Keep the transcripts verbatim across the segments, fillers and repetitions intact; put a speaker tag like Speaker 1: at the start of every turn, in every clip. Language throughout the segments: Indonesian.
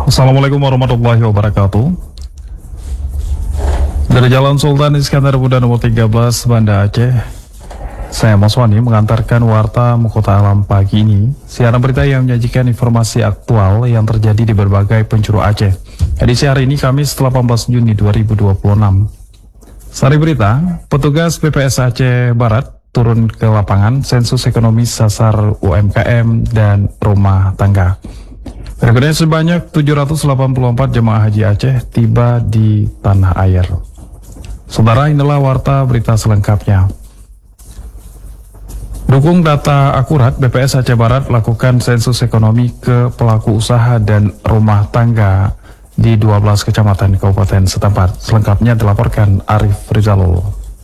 Speaker 1: Assalamualaikum warahmatullahi wabarakatuh. Dari Jalan Sultan Iskandar Muda nomor tiga belas, Banda Aceh, saya Mas Wani mengantarkan warta Mahkota Alam pagi ini. Siaran berita yang menyajikan informasi aktual yang terjadi di berbagai penjuru Aceh. Edisi hari ini Kamis delapan belas Juni dua ribu dua puluh enam. Sari berita, petugas B P S Aceh Barat turun ke lapangan sensus ekonomi sasar U M K M dan rumah tangga. Berikutnya sebanyak tujuh ratus delapan puluh empat jemaah haji Aceh tiba di tanah air. Saudara, inilah warta berita selengkapnya. Dukung data akurat, B P S Aceh Barat lakukan sensus ekonomi ke pelaku usaha dan rumah tangga di dua belas kecamatan kabupaten setempat. Selengkapnya dilaporkan Arif Rizalul.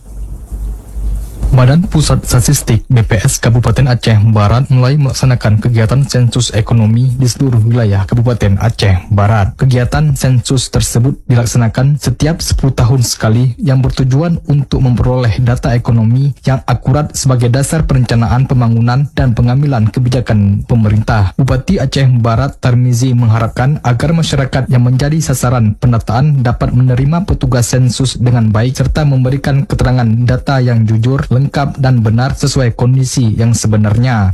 Speaker 2: Badan Pusat Statistik B P S Kabupaten Aceh Barat mulai melaksanakan kegiatan sensus ekonomi di seluruh wilayah Kabupaten Aceh Barat. Kegiatan sensus tersebut dilaksanakan setiap sepuluh tahun sekali yang bertujuan untuk memperoleh data ekonomi yang akurat sebagai dasar perencanaan pembangunan dan pengambilan kebijakan pemerintah. Bupati Aceh Barat Tarmizi mengharapkan agar masyarakat yang menjadi sasaran pendataan dapat menerima petugas sensus dengan baik serta memberikan keterangan data yang jujur, lengkap dan benar sesuai kondisi yang sebenarnya.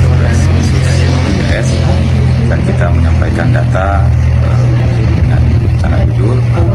Speaker 3: Dan kita menyampaikan data uh, dengan sangat jujur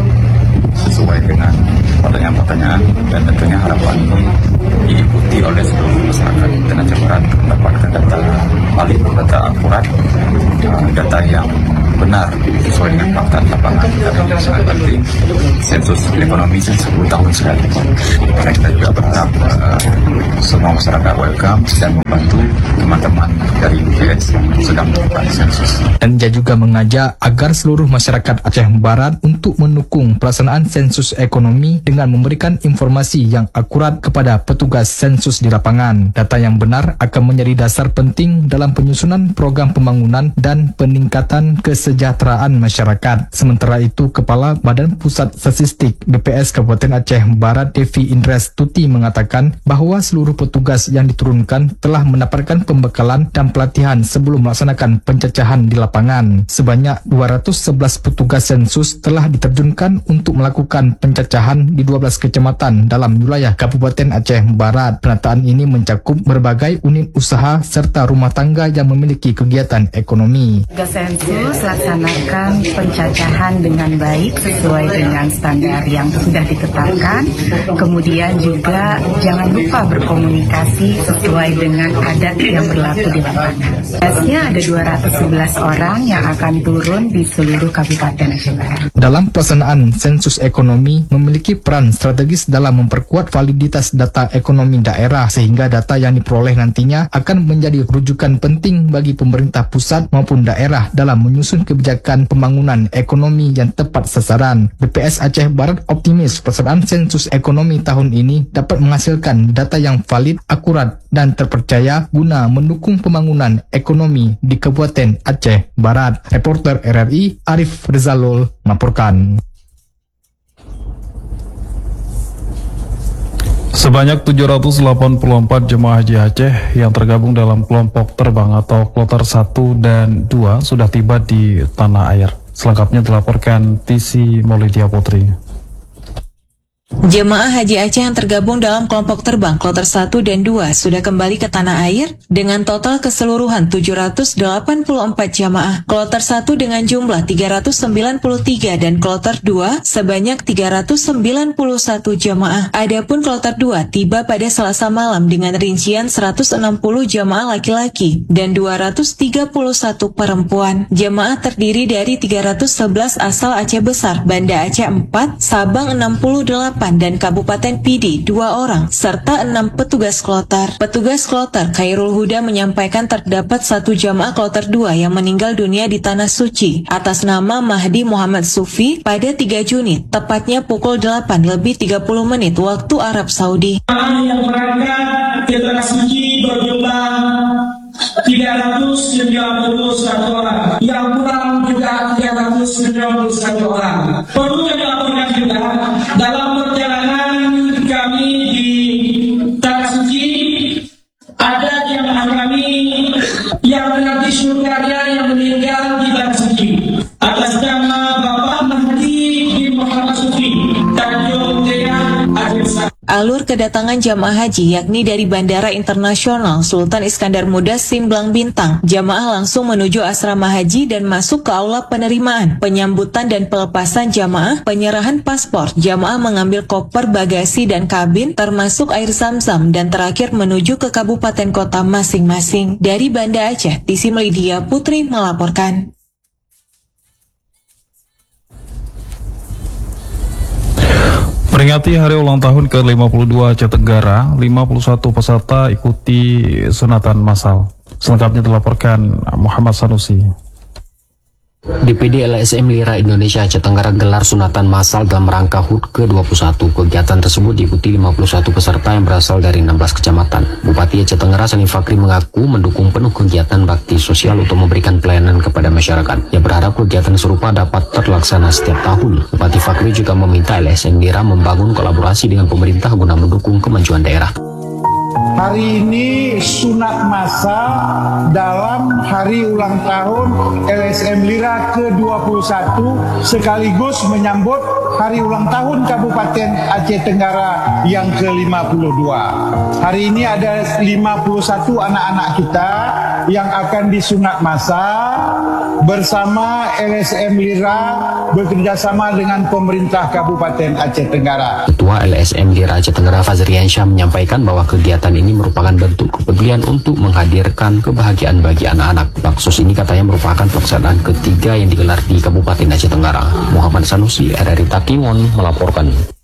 Speaker 3: sesuai dengan pertanyaan-pertanyaan, dan tentunya harapan ini diikuti oleh seluruh masyarakat dan Aceh Barat mendapatkan data valid, data akurat, uh, data yang benar sesuai dengan fakta lapangan. Karena itu sangat penting sensus ekonomi sepuluh tahun sekali. Karena kita juga berharap uh, semua masyarakat welcome dan membantu teman-teman dari B P S yang sedang melakukan sensus.
Speaker 2: Dan dia juga mengajak agar seluruh masyarakat Aceh Barat untuk mendukung pelaksanaan sensus ekonomi dengan memberikan informasi yang akurat kepada petugas sensus di lapangan. Data yang benar akan menjadi dasar penting dalam penyusunan program pembangunan dan peningkatan kesejahteraan masyarakat. Sementara itu, Kepala Badan Pusat Statistik B P S Kabupaten Aceh Barat Devi Indres Tuti mengatakan bahwa seluruh petugas yang diturunkan telah mendapatkan pembekalan dan pelatihan sebelum melaksanakan pencacahan di lapangan. Sebanyak dua ratus sebelas petugas sensus telah diterjunkan untuk melakukan pencacahan di dua belas kecamatan dalam wilayah Kabupaten Aceh Barat. Penataan ini mencakup berbagai unit usaha serta rumah tangga yang memiliki kegiatan ekonomi.
Speaker 4: Tugas sensus laksanakan pencacahan dengan baik sesuai dengan standar yang sudah ditetapkan. Kemudian juga jangan lupa berkomunikasi sesuai dengan adat yang berlaku di lapangan. Tugasnya ada dua ratus sebelas orang yang akan turun di seluruh Kabupaten Aceh Barat.
Speaker 2: Dalam pelaksanaan sensus ekonomi memiliki peran strategis dalam memperkuat validitas data ekonomi daerah, sehingga data yang diperoleh nantinya akan menjadi rujukan penting bagi pemerintah pusat maupun daerah dalam menyusun kebijakan pembangunan ekonomi yang tepat sasaran. B P S Aceh Barat optimis pelaksanaan sensus ekonomi tahun ini dapat menghasilkan data yang valid, akurat, dan terpercaya guna mendukung pembangunan ekonomi di Kabupaten Aceh Barat. Reporter R R I Arif Rizalul melaporkan.
Speaker 1: Sebanyak tujuh ratus delapan puluh empat jemaah haji Aceh yang tergabung dalam kelompok terbang atau kloter satu dan dua sudah tiba di tanah air. Selengkapnya dilaporkan T C Maulidia Putri.
Speaker 5: Jemaah haji Aceh yang tergabung dalam kelompok terbang kloter satu dan dua sudah kembali ke tanah air dengan total keseluruhan tujuh ratus delapan puluh empat jemaah. Kloter satu dengan jumlah tiga ratus sembilan puluh tiga dan kloter dua sebanyak tiga ratus sembilan puluh satu jemaah. Adapun kloter dua tiba pada Selasa malam dengan rincian seratus enam puluh jemaah laki-laki dan dua ratus tiga puluh satu perempuan. Jemaah terdiri dari tiga ratus sebelas asal Aceh Besar, Banda Aceh empat, Sabang enam puluh delapan, dan Kabupaten Pidi dua orang, serta enam petugas kloter. Petugas kloter Khairul Huda menyampaikan terdapat satu jamaah kloter dua yang meninggal dunia di Tanah Suci atas nama Mahdi Muhammad Sufi pada tiga Juni, tepatnya pukul delapan lebih tiga puluh menit waktu Arab Saudi.
Speaker 6: Yang berangkat ke Tanah Suci berjumlah tiga ratus sembilan puluh satu orang, yang pulang juga tiga ratus sembilan puluh satu orang. Perlu kami laporkan juga dalam perjalanan kami di Tanah Suci ada jemaah kami yang menanti surganya yang meninggal di Tanah Suci atas nama
Speaker 5: alur kedatangan jamaah haji yakni dari Bandara Internasional Sultan Iskandar Muda Simblang Bintang. Jamaah langsung menuju asrama haji dan masuk ke aula penerimaan, penyambutan dan pelepasan jamaah, penyerahan paspor. Jamaah mengambil koper, bagasi dan kabin termasuk air zam-zam dan terakhir menuju ke kabupaten kota masing-masing. Dari Banda Aceh, Tisi Melidia Putri melaporkan.
Speaker 1: Peringati hari ulang tahun ke lima puluh dua Aceh Tenggara, lima puluh satu peserta ikuti sunatan massal. Selengkapnya dilaporkan Muhammad Sanusi.
Speaker 7: D P D L S M Lira Indonesia Aceh Tenggara gelar sunatan massal dalam rangka H U T ke dua puluh satu. Kegiatan tersebut diikuti lima puluh satu peserta yang berasal dari enam belas kecamatan. Bupati Aceh Tenggara Sani Fakri mengaku mendukung penuh kegiatan bakti sosial untuk memberikan pelayanan kepada masyarakat. Ia berharap kegiatan serupa dapat terlaksana setiap tahun. Bupati Fakri juga meminta L S M Lira membangun kolaborasi dengan pemerintah guna mendukung kemajuan daerah.
Speaker 8: Hari ini sunat massal dalam hari ulang tahun L S M Lira ke dua puluh satu sekaligus menyambut hari ulang tahun Kabupaten Aceh Tenggara yang ke lima puluh dua. Hari ini ada lima puluh satu anak-anak kita yang akan disunat massal bersama L S M Lira bekerjasama dengan pemerintah Kabupaten Aceh Tenggara.
Speaker 7: Ketua L S M Lira Aceh Tenggara Fazrian Syah menyampaikan bahwa kegiatan ini merupakan bentuk kepedulian untuk menghadirkan kebahagiaan bagi anak-anak. Baksos ini katanya merupakan pelaksanaan ketiga yang digelar di Kabupaten Aceh Tenggara. Muhammad Sanusi, R R I Takiwon melaporkan.